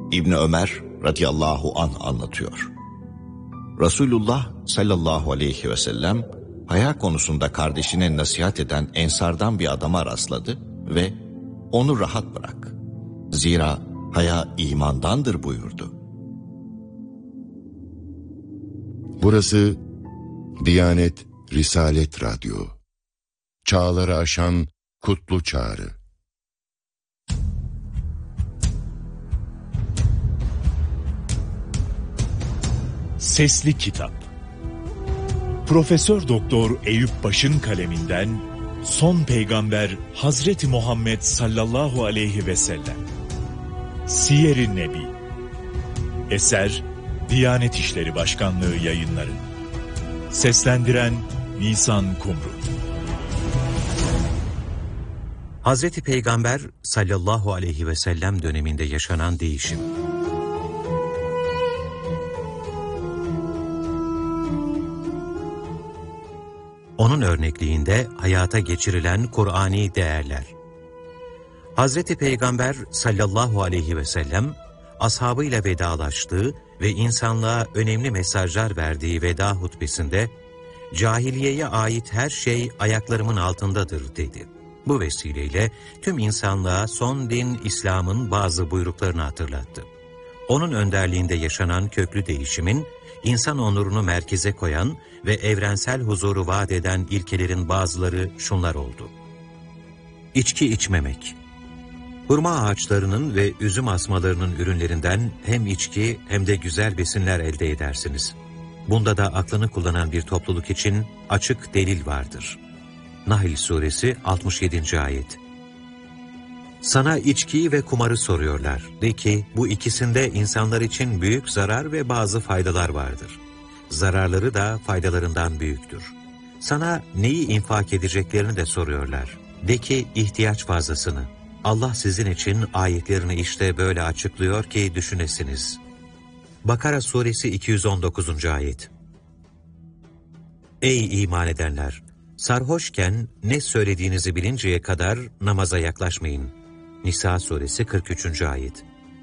İbni Ömer radıyallahu anh anlatıyor. Resulullah sallallahu aleyhi ve sellem haya konusunda kardeşine nasihat eden ensardan bir adama rastladı ve onu rahat bırak. Zira haya imandandır buyurdu. Burası Diyanet Risalet Radyo. Çağları aşan kutlu çağrı. Sesli Kitap. Profesör Doktor Eyüp Baş'ın kaleminden Son Peygamber Hazreti Muhammed sallallahu aleyhi ve sellem. Siyer-i Nebi. Eser Diyanet İşleri Başkanlığı Yayınları. Seslendiren Nisan Kumru. Hazreti Peygamber sallallahu aleyhi ve sellem döneminde yaşanan değişim. Onun örnekliğinde hayata geçirilen Kur'ani değerler. Hazreti Peygamber sallallahu aleyhi ve sellem, ashabıyla vedalaştığı ve insanlığa önemli mesajlar verdiği veda hutbesinde, cahiliyeye ait her şey ayaklarımın altındadır dedi. Bu vesileyle tüm insanlığa son din İslam'ın bazı buyruklarını hatırlattı. Onun önderliğinde yaşanan köklü değişimin, insan onurunu merkeze koyan ve evrensel huzuru vaat eden ilkelerin bazıları şunlar oldu. İçki içmemek. Hurma ağaçlarının ve üzüm asmalarının ürünlerinden hem içki hem de güzel besinler elde edersiniz. Bunda da aklını kullanan bir topluluk için açık delil vardır. Nahl Suresi 67. Ayet. Sana içkiyi ve kumarı soruyorlar. De ki, bu ikisinde insanlar için büyük zarar ve bazı faydalar vardır. Zararları da faydalarından büyüktür. Sana neyi infak edeceklerini de soruyorlar. De ki, ihtiyaç fazlasını. Allah sizin için ayetlerini işte böyle açıklıyor ki düşünesiniz. Bakara Suresi 219. Ayet. Ey iman edenler! Sarhoşken ne söylediğinizi bilinceye kadar namaza yaklaşmayın. Nisa Suresi 43. Ayet.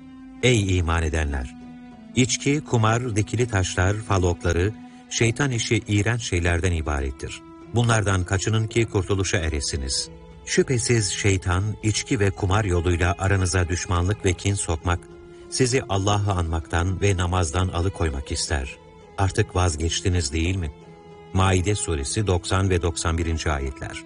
Ey iman edenler! İçki, kumar, dikili taşlar, fal okları, şeytan işi iğrenç şeylerden ibarettir. Bunlardan kaçının ki kurtuluşa eresiniz. Şüphesiz şeytan, içki ve kumar yoluyla aranıza düşmanlık ve kin sokmak, sizi Allah'ı anmaktan ve namazdan alıkoymak ister. Artık vazgeçtiniz değil mi? Maide Suresi 90 ve 91. Ayetler.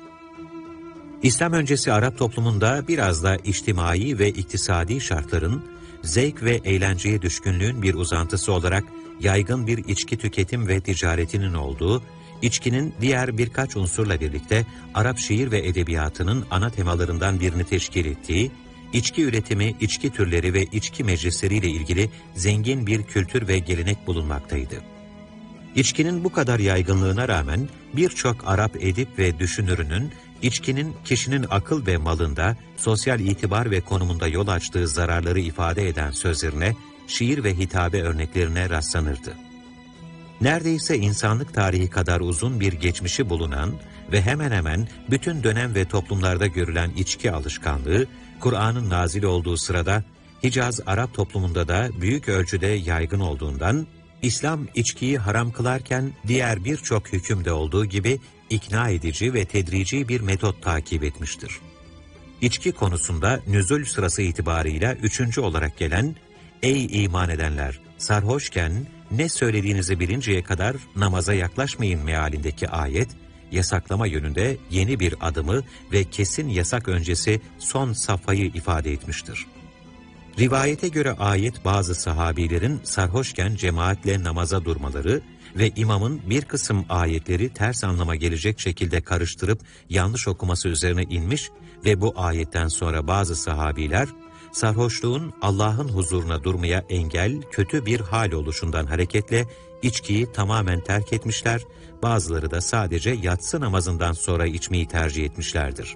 İslam öncesi Arap toplumunda biraz da içtimai ve iktisadi şartların, zevk ve eğlenceye düşkünlüğün bir uzantısı olarak yaygın bir içki tüketim ve ticaretinin olduğu, içkinin diğer birkaç unsurla birlikte Arap şiir ve edebiyatının ana temalarından birini teşkil ettiği, içki üretimi, içki türleri ve içki meclisleriyle ilgili zengin bir kültür ve gelenek bulunmaktaydı. İçkinin bu kadar yaygınlığına rağmen birçok Arap edip ve düşünürünün içkinin kişinin akıl ve malında, sosyal itibar ve konumunda yol açtığı zararları ifade eden sözlerine, şiir ve hitabe örneklerine rastlanırdı. Neredeyse insanlık tarihi kadar uzun bir geçmişi bulunan ve hemen hemen bütün dönem ve toplumlarda görülen içki alışkanlığı, Kur'an'ın nazil olduğu sırada Hicaz Arap toplumunda da büyük ölçüde yaygın olduğundan, İslam içkiyi haram kılarken diğer birçok hükümde olduğu gibi ikna edici ve tedrici bir metot takip etmiştir. İçki konusunda nüzul sırası itibarıyla 3. olarak gelen "Ey iman edenler! Sarhoşken ne söylediğinizi bilinceye kadar namaza yaklaşmayın" mealindeki ayet, yasaklama yönünde yeni bir adımı ve kesin yasak öncesi son safhayı ifade etmiştir. Rivayete göre ayet bazı sahabilerin sarhoşken cemaatle namaza durmaları ve imamın bir kısım ayetleri ters anlama gelecek şekilde karıştırıp yanlış okuması üzerine inmiş ve bu ayetten sonra bazı sahabiler, sarhoşluğun Allah'ın huzuruna durmaya engel, kötü bir hal oluşundan hareketle içkiyi tamamen terk etmişler, bazıları da sadece yatsı namazından sonra içmeyi tercih etmişlerdir.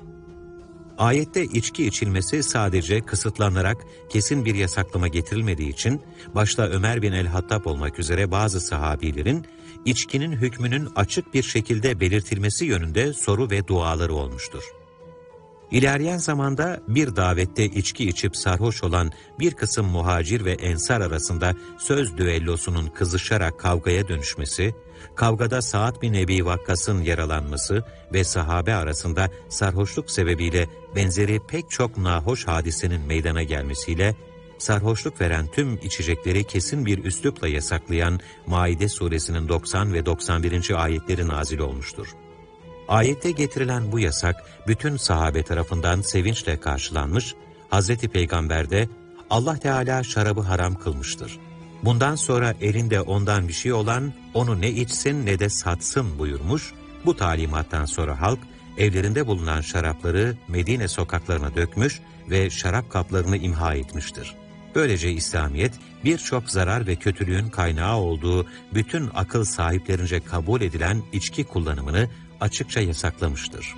Ayette içki içilmesi sadece kısıtlanarak kesin bir yasaklama getirilmediği için, başta Ömer bin el-Hattab olmak üzere bazı sahabilerin, içkinin hükmünün açık bir şekilde belirtilmesi yönünde soru ve duaları olmuştur. İlerleyen zamanda bir davette içki içip sarhoş olan bir kısım muhacir ve ensar arasında söz düellosunun kızışarak kavgaya dönüşmesi, kavgada Sa'd bin Ebi Vakkas'ın yaralanması ve sahabe arasında sarhoşluk sebebiyle benzeri pek çok nahoş hadisenin meydana gelmesiyle, sarhoşluk veren tüm içecekleri kesin bir üslupla yasaklayan Maide suresinin 90 ve 91. ayetleri nazil olmuştur. Ayette getirilen bu yasak bütün sahabe tarafından sevinçle karşılanmış, Hazreti Peygamber de Allah Teala şarabı haram kılmıştır. Bundan sonra elinde ondan bir şey olan onu ne içsin ne de satsın buyurmuş. Bu talimattan sonra halk evlerinde bulunan şarapları Medine sokaklarına dökmüş ve şarap kaplarını imha etmiştir. Böylece İslamiyet birçok zarar ve kötülüğün kaynağı olduğu bütün akıl sahiplerince kabul edilen içki kullanımını açıkça yasaklamıştır.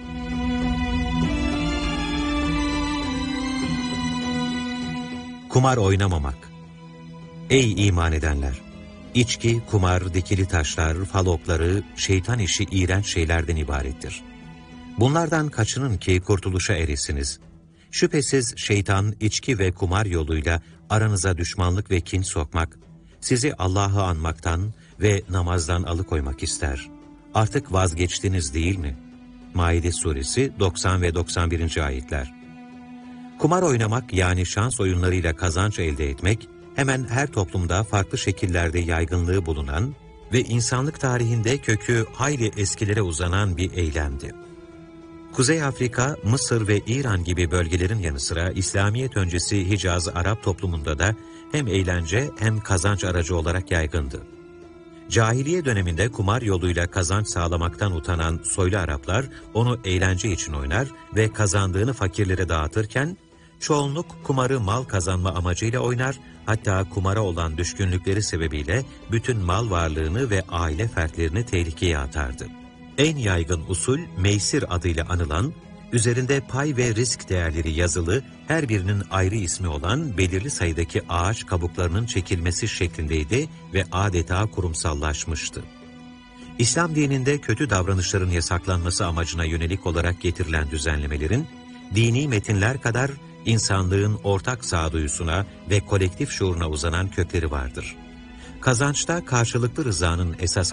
Kumar oynamamak. Ey iman edenler! İçki, kumar, dikili taşlar, fal okları, şeytan işi iğrenç şeylerden ibarettir. Bunlardan kaçının ki kurtuluşa eresiniz. Şüphesiz şeytan içki ve kumar yoluyla aranıza düşmanlık ve kin sokmak, sizi Allah'ı anmaktan ve namazdan alıkoymak ister. Artık vazgeçtiniz değil mi? Maide suresi 90 ve 91. ayetler. Kumar oynamak yani şans oyunlarıyla kazanç elde etmek, hemen her toplumda farklı şekillerde yaygınlığı bulunan ve insanlık tarihinde kökü hayli eskilere uzanan bir eylemdi. Kuzey Afrika, Mısır ve İran gibi bölgelerin yanı sıra İslamiyet öncesi Hicaz Arap toplumunda da hem eğlence hem kazanç aracı olarak yaygındı. Cahiliye döneminde kumar yoluyla kazanç sağlamaktan utanan soylu Araplar onu eğlence için oynar ve kazandığını fakirlere dağıtırken, çoğunluk kumarı mal kazanma amacıyla oynar, hatta kumara olan düşkünlükleri sebebiyle bütün mal varlığını ve aile fertlerini tehlikeye atardı. En yaygın usul meysir adıyla anılan, üzerinde pay ve risk değerleri yazılı, her birinin ayrı ismi olan belirli sayıdaki ağaç kabuklarının çekilmesi şeklindeydi ve adeta kurumsallaşmıştı. İslam dininde kötü davranışların yasaklanması amacına yönelik olarak getirilen düzenlemelerin, dini metinler kadar insanlığın ortak sağduyusuna ve kolektif şuuruna uzanan kökleri vardır. Kazançta karşılıklı rızanın esas